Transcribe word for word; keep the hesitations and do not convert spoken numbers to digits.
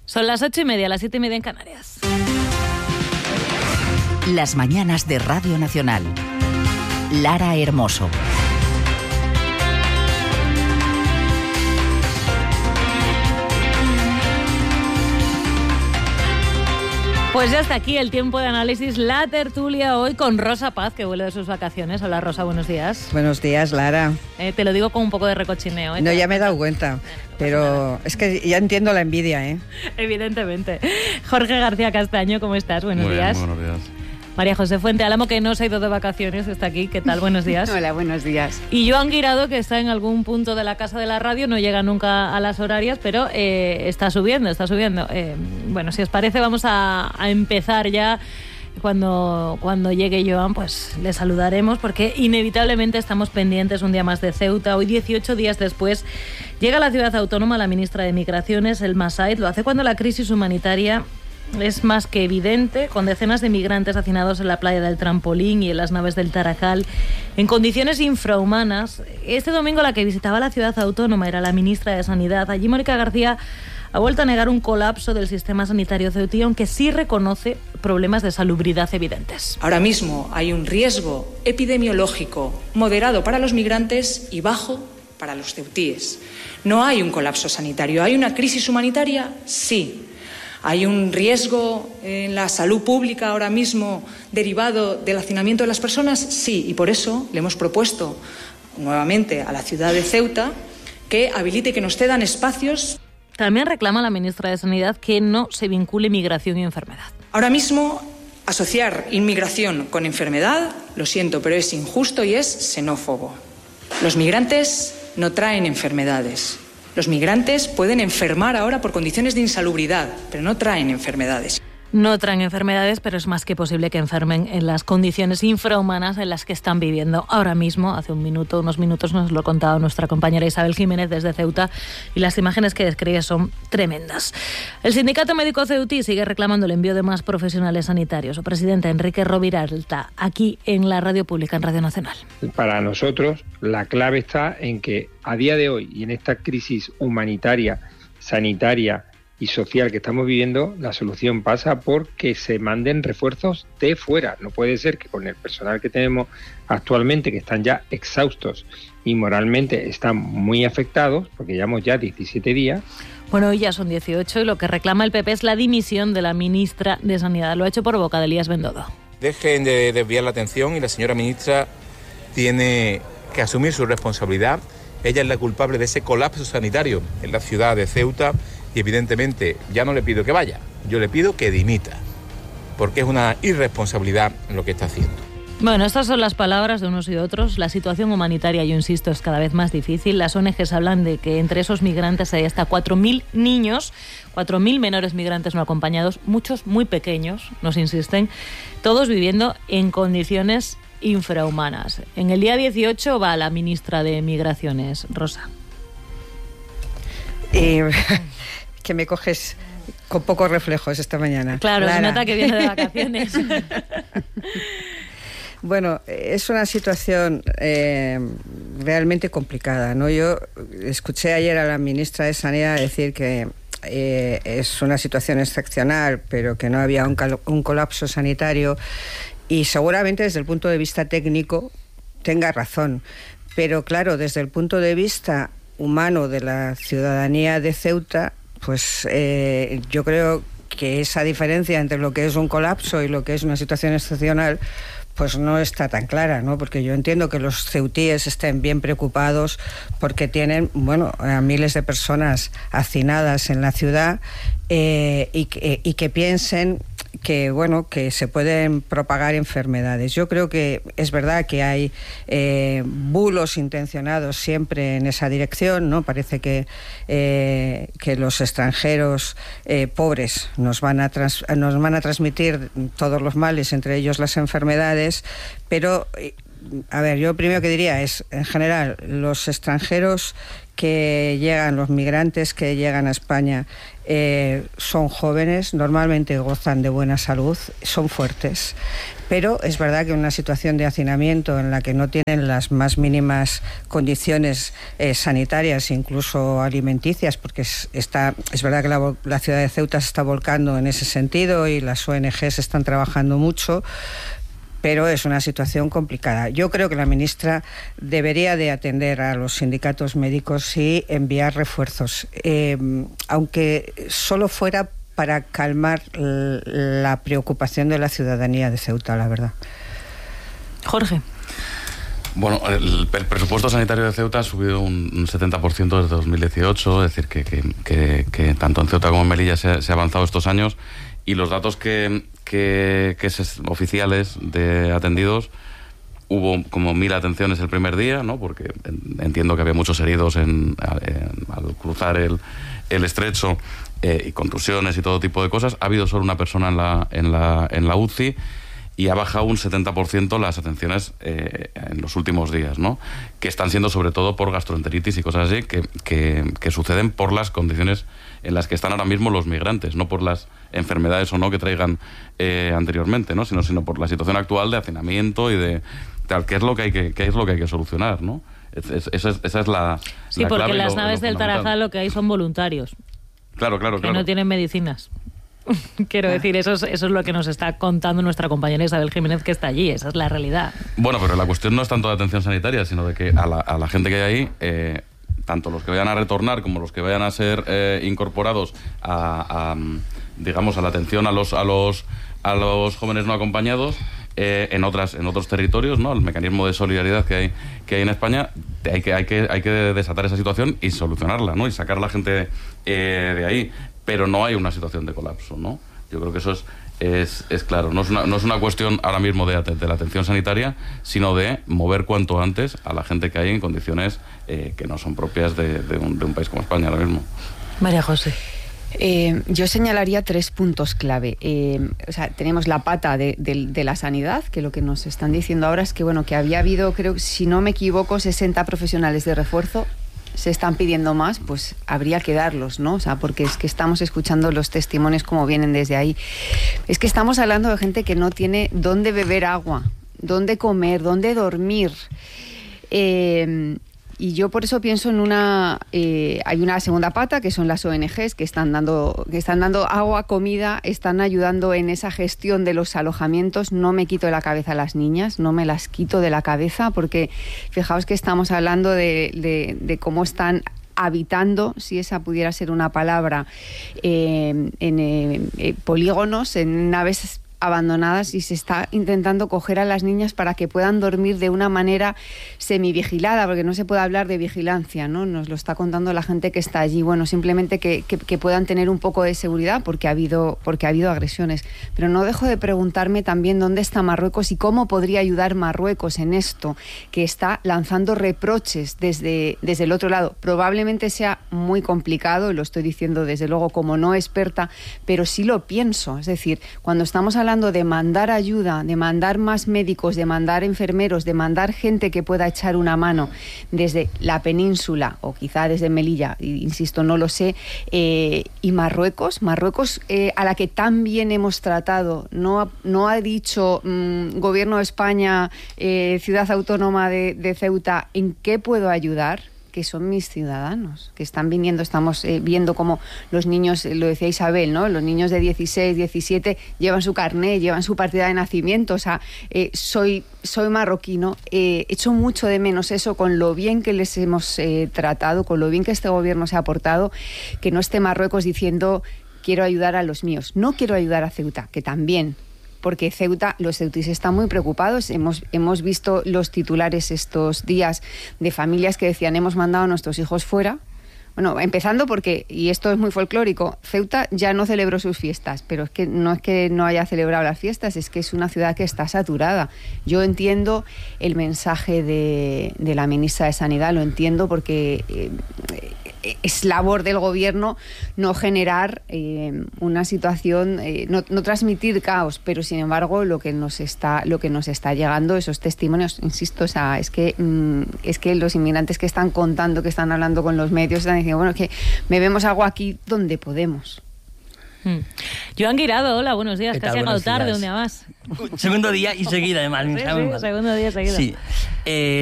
Son las ocho y media, las siete y media en Canarias. Las mañanas de Radio Nacional. Lara Hermoso. Pues ya está aquí el tiempo de análisis, la tertulia hoy con Rosa Paz, que vuelve de sus vacaciones. Hola Rosa, buenos días. Buenos días, Lara. Eh, te lo digo con un poco de recochineo. ¿eh? No, ya me he dado cuenta, bueno, pero no es que ya entiendo la envidia, ¿eh? Evidentemente. Jorge García Castaño, ¿cómo estás? Buenos Muy días. Bien, buenos días. María José Fuente Álamo, que no se ha ido de vacaciones, está aquí. ¿Qué tal? Buenos días. Hola, buenos días. Y Joan Guirado, que está en algún punto de la casa de la radio, no llega nunca a las horarias, pero eh, está subiendo, está subiendo. Eh, bueno, si os parece, vamos a, a empezar ya. Cuando, cuando llegue Joan, pues le saludaremos, porque inevitablemente estamos pendientes un día más de Ceuta. Hoy, dieciocho días después, llega a la ciudad autónoma la ministra de Migraciones, Elma Said. Lo hace cuando la crisis humanitaria es más que evidente, con decenas de migrantes hacinados en la playa del Trampolín y en las naves del Tarajal, en condiciones infrahumanas. Este domingo la que visitaba la ciudad autónoma era la ministra de Sanidad. Allí Mónica García ha vuelto a negar un colapso del sistema sanitario ceutí, aunque sí reconoce problemas de salubridad evidentes. Ahora mismo hay un riesgo epidemiológico moderado para los migrantes y bajo para los ceutíes. No hay un colapso sanitario. ¿Hay una crisis humanitaria? Sí. ¿Hay un riesgo en la salud pública ahora mismo derivado del hacinamiento de las personas? Sí, y por eso le hemos propuesto nuevamente a la ciudad de Ceuta que habilite, que nos cedan espacios. También reclama la ministra de Sanidad que no se vincule migración y enfermedad. Ahora mismo, asociar inmigración con enfermedad, lo siento, pero es injusto y es xenófobo. Los migrantes no traen enfermedades. Los migrantes pueden enfermar ahora por condiciones de insalubridad, pero no traen enfermedades. No traen enfermedades, pero es más que posible que enfermen en las condiciones infrahumanas en las que están viviendo ahora mismo. Hace un minuto, unos minutos nos lo ha contado nuestra compañera Isabel Jiménez desde Ceuta y las imágenes que describe son tremendas. El Sindicato Médico Ceutí sigue reclamando el envío de más profesionales sanitarios. Su presidente Enrique Roviralta, aquí en la Radio Pública, en Radio Nacional. Para nosotros, la clave está en que a día de hoy y en esta crisis humanitaria, sanitaria y social que estamos viviendo, la solución pasa por que se manden refuerzos de fuera. No puede ser que con el personal que tenemos actualmente, que están ya exhaustos y moralmente están muy afectados, porque llevamos ya diecisiete días. Bueno, hoy ya son dieciocho y lo que reclama el P P es la dimisión de la ministra de Sanidad. Lo ha hecho por boca de Elías Bendodo. Dejen de desviar la atención y la señora ministra tiene que asumir su responsabilidad. Ella es la culpable de ese colapso sanitario en la ciudad de Ceuta. Y evidentemente ya no le pido que vaya, yo le pido que dimita, porque es una irresponsabilidad lo que está haciendo. Bueno, estas son las palabras de unos y otros. La situación humanitaria, yo insisto, es cada vez más difícil. Las O N Ges hablan de que entre esos migrantes hay hasta cuatro mil niños, cuatro mil menores migrantes no acompañados, muchos muy pequeños, nos insisten, todos viviendo en condiciones infrahumanas. En el día dieciocho va la ministra de Migraciones, Rosa. Eh, que me coges con pocos reflejos esta mañana. Claro, Lara. Se nota que viene de vacaciones. Bueno, es una situación eh, realmente complicada, ¿no? Yo escuché ayer a la ministra de Sanidad decir que eh, es una situación excepcional, pero que no había un, cal- un colapso sanitario, y seguramente desde el punto de vista técnico tenga razón, pero claro, desde el punto de vista humano de la ciudadanía de Ceuta, pues eh, yo creo que esa diferencia entre lo que es un colapso y lo que es una situación excepcional pues no está tan clara, ¿no? Porque yo entiendo que los ceutíes estén bien preocupados porque tienen, bueno, a miles de personas hacinadas en la ciudad eh, y, que, y que piensen que, bueno, que se pueden propagar enfermedades. Yo creo que es verdad que hay eh, bulos intencionados siempre en esa dirección, ¿no? Parece que, eh, que los extranjeros eh, pobres nos van a trans, nos van a transmitir todos los males, entre ellos las enfermedades, pero a ver, yo primero que diría es, en general, los extranjeros que llegan, los migrantes que llegan a España, eh, son jóvenes, normalmente gozan de buena salud, son fuertes. Pero es verdad que en una situación de hacinamiento en la que no tienen las más mínimas condiciones eh, sanitarias, incluso alimenticias, porque es, está, es verdad que la, la ciudad de Ceuta se está volcando en ese sentido y las O N Ges están trabajando mucho, pero es una situación complicada. Yo creo que la ministra debería de atender a los sindicatos médicos y enviar refuerzos, eh, aunque solo fuera para calmar la preocupación de la ciudadanía de Ceuta, la verdad. Jorge. Bueno, el, el presupuesto sanitario de Ceuta ha subido un, un setenta por ciento desde dos mil dieciocho, es decir, que, que, que, que tanto en Ceuta como en Melilla se, se ha avanzado estos años, y los datos que, que, que es oficiales de atendidos, hubo como mil atenciones el primer día, ¿no? Porque entiendo que había muchos heridos en, en, al cruzar el, el estrecho, eh, y contusiones y todo tipo de cosas. Ha habido solo una persona en la, en la, en la U C I, y ha bajado un setenta por ciento las atenciones eh, en los últimos días, ¿no? Que están siendo sobre todo por gastroenteritis y cosas así, que, que, que suceden por las condiciones en las que están ahora mismo los migrantes, no por las enfermedades o no que traigan eh, anteriormente, ¿no? Sino, sino por la situación actual de hacinamiento y de tal, que es lo que hay que, que es lo que hay que solucionar, ¿no? Es, es, esa, es, esa es la Sí, la porque clave, las lo, naves lo del Tarajal lo que hay son voluntarios. Claro, claro, que claro. no tienen medicinas. Quiero decir, eso es, eso es lo que nos está contando nuestra compañera Isabel Jiménez, que está allí. Esa es la realidad. Bueno, pero la cuestión no es tanto de atención sanitaria, sino de que a la, a la gente que hay ahí, eh, tanto los que vayan a retornar como los que vayan a ser eh, incorporados a, a, digamos, a la atención a los, a los, a los jóvenes no acompañados, eh, en otras, en otros territorios, ¿no? El mecanismo de solidaridad que hay, que hay en España, hay que, hay que, hay que desatar esa situación y solucionarla, ¿no? Y sacar a la gente eh, de ahí. Pero no hay una situación de colapso, ¿no? Yo creo que eso es, es, es claro. No es, una, no es una cuestión ahora mismo de, de la atención sanitaria, sino de mover cuanto antes a la gente que hay en condiciones eh, que no son propias de, de, un, de un país como España ahora mismo. María José. Eh, yo señalaría tres puntos clave. Eh, o sea, tenemos la pata de, de, de la sanidad, que lo que nos están diciendo ahora es que, bueno, que había habido, creo, si no me equivoco, sesenta profesionales de refuerzo. Se están pidiendo más, pues habría que darlos, ¿no? O sea, porque es que estamos escuchando los testimonios como vienen desde ahí. Es que estamos hablando de gente que no tiene dónde beber agua, dónde comer, dónde dormir. Eh, y yo por eso pienso en una... Eh, hay una segunda pata, que son las O N Ges, que están dando, que están dando agua, comida, están ayudando en esa gestión de los alojamientos. No me quito de la cabeza a las niñas, no me las quito de la cabeza, porque fijaos que estamos hablando de, de, de cómo están habitando, si esa pudiera ser una palabra, eh, en eh, eh, polígonos, en naves abandonadas, y se está intentando coger a las niñas para que puedan dormir de una manera semivigilada, porque no se puede hablar de vigilancia, ¿no? Nos lo está contando la gente que está allí. Bueno, simplemente que, que, que puedan tener un poco de seguridad porque ha habido, porque ha habido agresiones. Pero no dejo de preguntarme también dónde está Marruecos y cómo podría ayudar Marruecos en esto, que está lanzando reproches desde, desde el otro lado. Probablemente sea muy complicado, lo estoy diciendo desde luego como no experta, pero sí lo pienso. Es decir, cuando estamos hablando de mandar ayuda, de mandar más médicos, de mandar enfermeros, de mandar gente que pueda echar una mano desde la península o quizá desde Melilla, insisto, no lo sé, eh, y Marruecos, Marruecos eh, a la que tan bien hemos tratado, no ha, no ha dicho mmm, Gobierno de España, eh, Ciudad Autónoma de, de Ceuta, ¿en qué puedo ayudar? Que son mis ciudadanos, que están viniendo, estamos eh, viendo cómo los niños, lo decía Isabel, ¿no? Los niños de dieciséis, diecisiete llevan su carné, llevan su partida de nacimiento, o sea, eh, soy, soy marroquino, eh, echo mucho de menos eso con lo bien que les hemos eh, tratado, con lo bien que este gobierno se ha portado, que no esté Marruecos diciendo quiero ayudar a los míos, no quiero ayudar a Ceuta, que también, porque Ceuta, los ceutíes están muy preocupados. Hemos, hemos visto los titulares estos días de familias que decían hemos mandado a nuestros hijos fuera. Bueno, empezando porque, y esto es muy folclórico, Ceuta ya no celebró sus fiestas, pero es que no es que no haya celebrado las fiestas, es que es una ciudad que está saturada. Yo entiendo el mensaje de, de la ministra de Sanidad, lo entiendo porque... Eh, es labor del gobierno no generar eh, una situación, eh, no, no transmitir caos, pero sin embargo lo que nos está, lo que nos está llegando, esos testimonios, insisto, o sea, es que mm, es que los inmigrantes que están contando, que están hablando con los medios, están diciendo, bueno, que bebemos agua aquí donde podemos. Hmm. Joan Guirado, hola, buenos días. ¿Qué tal? Casi ha llegado Buenos tarde, días. un día más. Segundo día y seguida, además. Sí, sí, segundo día seguido. Sí. Eh,